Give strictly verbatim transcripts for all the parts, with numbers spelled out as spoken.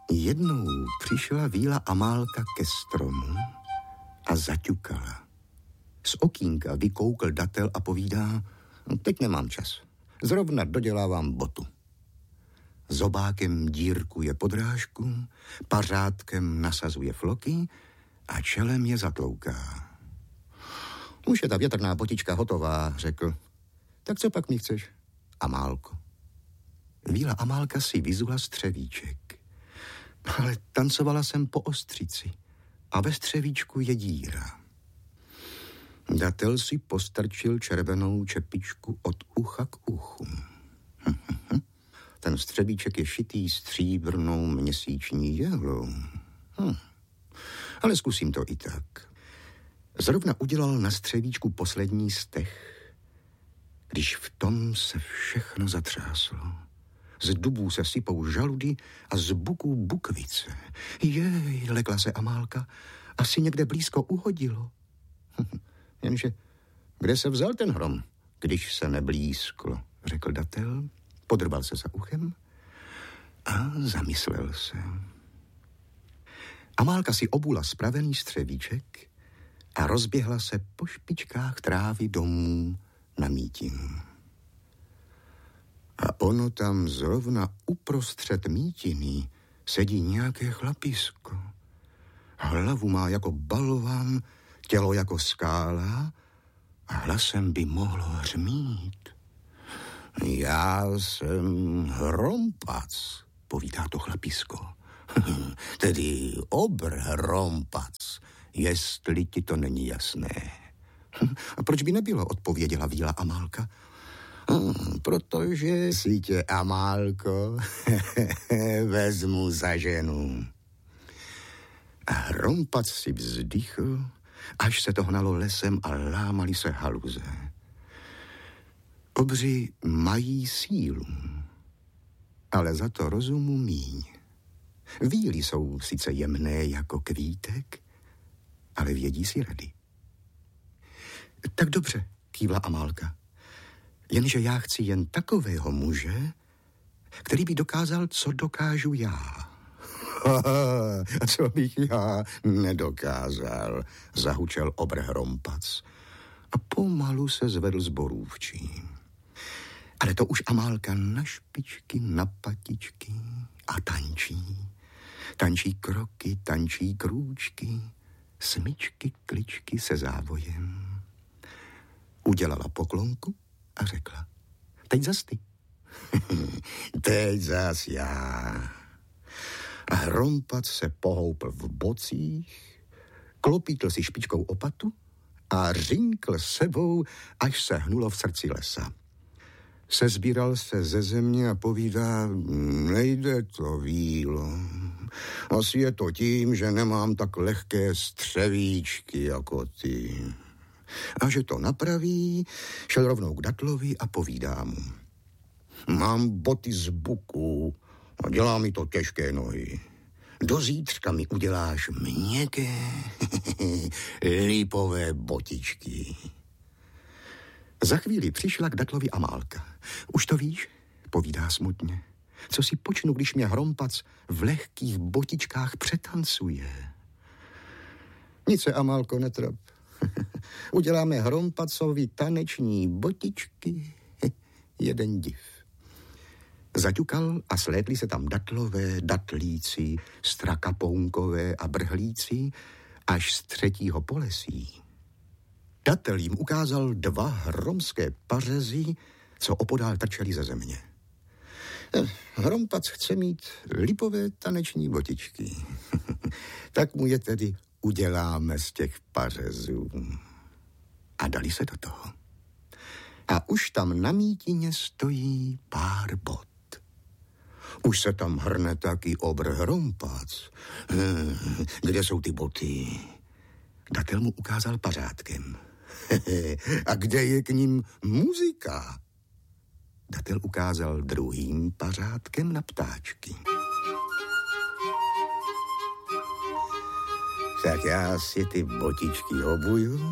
Jednou přišla Víla Amálka ke stromu a zaťukala. Z okýnka vykoukl Datel a povídá: teď nemám čas. Zrovna dodělávám botu. Zobákem dírkuje podrážku, pařádkem nasazuje floky a čelem je zatlouká. Už je ta větrná botička hotová, řekl. Tak co pak mi chceš, Amálko? Víla Amálka si vyzula střevíček. Ale tancovala jsem po ostřici a ve střevíčku je díra. Datel si postrčil červenou čepičku od ucha k uchu. Ten střevíček je šitý stříbrnou měsíční jehlou. Hm. Ale zkusím to i tak. Zrovna udělal na střevíčku poslední stech, když v tom se všechno zatřáslo. Z dubů se sypou žaludy a z buků bukvice. Jej, lekla se Amálka, asi někde blízko uhodilo. Jenže kde se vzal ten hrom, když se neblízklo, řekl Datel, podrbal se za uchem a zamyslel se. Amálka si obula spravený střevíček a rozběhla se po špičkách trávy domů na mítinu. A ono tam zrovna uprostřed mítiny sedí nějaké chlapisko. Hlavu má jako balvan, tělo jako skála a hlasem by mohlo hřmít. Já jsem Hrompac, povídá to chlapisko. Tedy obr Hrompac, jestli ti to není jasné. A proč by nebylo, odpověděla Víla Amálka. Hmm, protože si tě, Amálko, vezmu za ženu. A Hrompac si vzdychl, až se to hnalo lesem a lámali se haluze. Obři mají sílu, ale za to rozumu míň. Víly jsou sice jemné jako kvítek, ale vědí si rady. Tak dobře, kývla Amálka. Jenže já chci jen takového muže, který by dokázal, co dokážu já. A co bych já nedokázal, zahučel obr Hrompac a pomalu se zvedl z borůvčí. Ale to už Amálka na špičky, na patičky a tančí. Tančí kroky, tančí krůčky, smyčky, kličky se závojem. Udělala poklonku a řekla: teď zas ty. Teď zas já. A Hrompac se pohoupl v bocích, klopítl si špičkou o patu a řinkl sebou, až se hnulo v srdci lesa. Sezbíral se ze země a povídá: nejde to, Vílo. Asi je to tím, že nemám tak lehké střevíčky jako ty. A že to napraví, šel rovnou k Datlovi a povídá mu: mám boty z buku a dělá mi to těžké nohy. Do zítřka mi uděláš měkké lípové botičky. Za chvíli přišla k Datlovi Amálka. Už to víš, povídá smutně. Co si počnu, když mě Hrompac v lehkých botičkách přetancuje? Nic se, Amálko, netrap. Uděláme Hrompacovi taneční botičky. Jeden div. Zaťukal a slétli se tam datlové, datlíci, strakapounkové a brhlíci až z třetího polesí. Datel jim ukázal dva hromské pařezy, co opodál trčeli ze země. Hrompac chce mít lipové taneční botičky. Tak mu je tedy uděláme z těch pařezů. A dali se do toho. A už tam na mítině stojí pár bot. Už se tam hrne taky obr Hrompac. Kde jsou ty boty? Datel mu ukázal pařádkem. A kde je k ním muzika? Datel ukázal druhým pařádkem na ptáčky. Tak já si ty botičky obuju,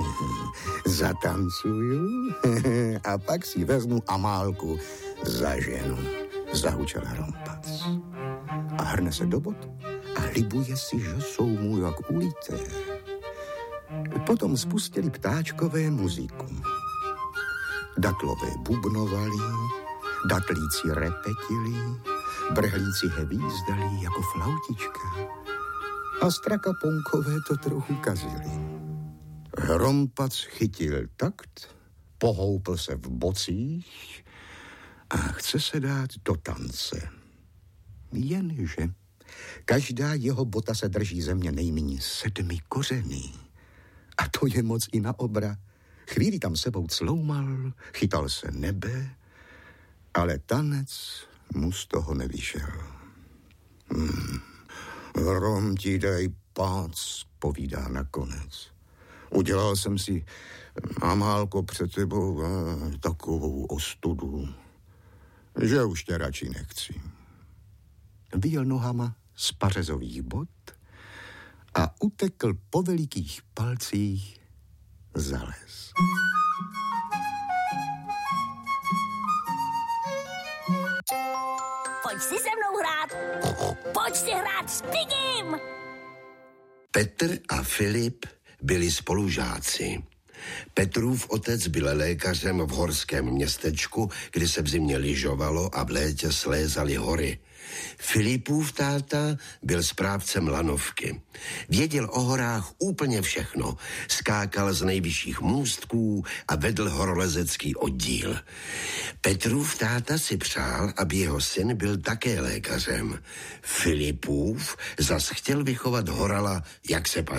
zatancuju a pak si vezmu Amálku za ženu, zahučel Hrompac. A hrne se do bot a libuje si, že jsou mu jak ulité. Potom spustili ptáčkové muziku. Datlové bubnovali, datlíci repetili, brhlíci hvízdali jako flautička a strakaponkové to trochu kazili. Hrompac chytil takt, pohoupl se v bocích a chce se dát do tance. Jenže každá jeho bota se drží země nejméně sedmi kořeny. A to je moc i na obra. Chvíli tam sebou cloumal, chytal se nebe, ale tanec mu z toho nevyšel. Hmm. Hrom ti dej pác, povídá nakonec. Udělal jsem si, Amálko, před tebou eh, takovou ostudu, že už tě radši nechci. Vyjel nohama z pařezových bot a utekl po velikých palcích za les. Pojď si se mnou hrát. Pojď si hrát s Pigim. Petr a Filip byli spolužáci. Petrův otec byl lékařem v horském městečku, kde se v zimě lyžovalo a v létě slézali hory. Filipův táta byl správcem lanovky. Věděl o horách úplně všechno. Skákal z nejvyšších můstků a vedl horolezecký oddíl. Petrův táta si přál, aby jeho syn byl také lékařem. Filipův zas chtěl vychovat horala, jak se patří.